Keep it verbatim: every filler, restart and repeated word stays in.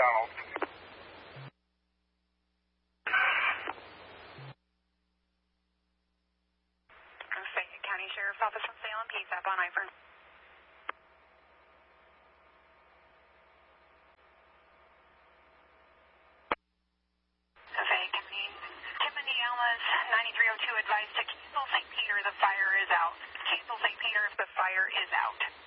McDonald. Fayette County Sheriff's Office from Salem, P S A P on iPhone. Fayette County, Tiffany Ellis, ninety-three oh two advised to cancel Saint Peter, the fire is out. Cancel Saint Peter if the fire is out.